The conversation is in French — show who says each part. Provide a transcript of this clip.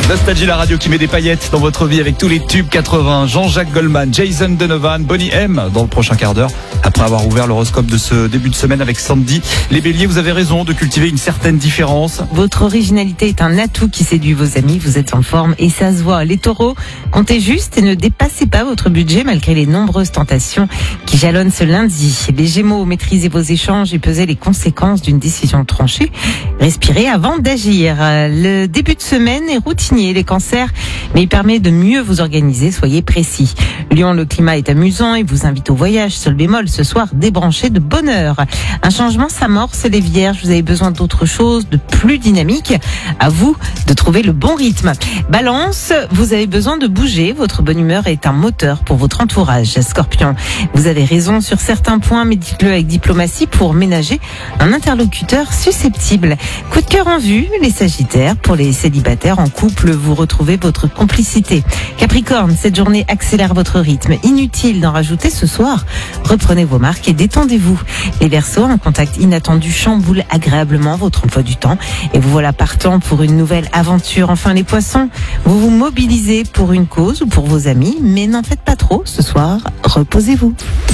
Speaker 1: Nostalgie, la radio qui met des paillettes dans votre vie avec tous les tubes 80. Jean-Jacques Goldman, Jason Donovan, Bonnie M dans le prochain quart d'heure. Après avoir ouvert l'horoscope de ce début de semaine avec Sandy. Les béliers, vous avez raison de cultiver une certaine différence.
Speaker 2: Votre originalité est un atout qui séduit vos amis. Vous êtes en forme et ça se voit. Les taureaux, comptez juste et ne dépassez pas votre budget malgré les nombreuses tentations qui jalonnent ce lundi. Les gémeaux, maîtrisez vos échanges et pesez les conséquences d'une décision tranchée. Respirez avant d'agir. Le début de semaine est routinier. Les cancers, mais il permet de mieux vous organiser, soyez précis. Lion, le climat est amusant et vous invite au voyage. Seul bémol, ce soir, débranchez de bonne heure. Un changement s'amorce, les vierges, vous avez besoin d'autre chose, de plus dynamique. À vous de trouver le bon rythme. Balance, vous avez besoin de bouger, votre bonne humeur est un moteur pour votre entourage. Scorpion, vous avez raison sur certains points, mais dites-le avec diplomatie pour ménager un interlocuteur susceptible. Coup de cœur en vue, les sagittaires, pour les célibataires en couple, vous retrouvez votre complicité. Capricorne, cette journée accélère votre rythme. Inutile d'en rajouter ce soir. Reprenez vos marques et détendez-vous. Les Verseaux, un contact inattendu chamboule agréablement votre emploi du temps et vous voilà partant pour une nouvelle aventure. Enfin, les Poissons, vous vous mobilisez pour une cause ou pour vos amis, mais n'en faites pas trop ce soir. Reposez-vous.